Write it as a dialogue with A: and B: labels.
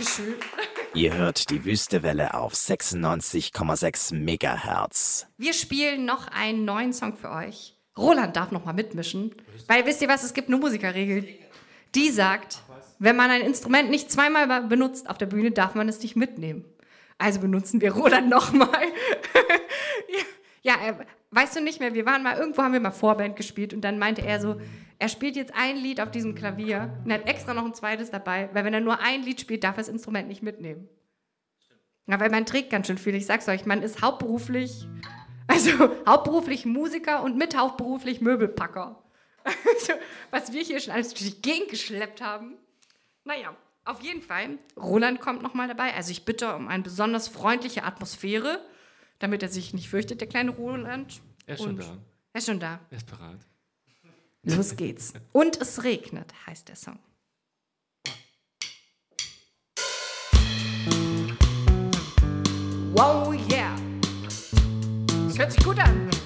A: Dankeschön.
B: Ihr hört die Wüstewelle auf 96,6 Megahertz.
A: Wir spielen noch einen neuen Song für euch. Roland darf noch mal mitmischen, weil wisst ihr was, es gibt eine Musikerregel, die sagt, wenn man ein Instrument nicht zweimal benutzt auf der Bühne, darf man es nicht mitnehmen. Also benutzen wir Roland noch mal. Weißt du nicht mehr, irgendwo haben wir mal Vorband gespielt und dann meinte er so, er spielt jetzt ein Lied auf diesem Klavier und hat extra noch ein zweites dabei, weil wenn er nur ein Lied spielt, darf er das Instrument nicht mitnehmen. Ja, weil man trägt ganz schön viel, ich sag's euch, man ist hauptberuflich Musiker und mit hauptberuflich Möbelpacker. Also, was wir hier schon alles durch die Gegend geschleppt haben. Naja, auf jeden Fall, Roland kommt nochmal dabei. Also ich bitte um eine besonders freundliche Atmosphäre, damit er sich nicht fürchtet, der kleine Roland.
C: Er ist schon da.
A: Er ist schon da.
C: Er ist bereit.
A: Los geht's. Und es regnet, heißt der Song. Wow, yeah. Das hört sich gut an.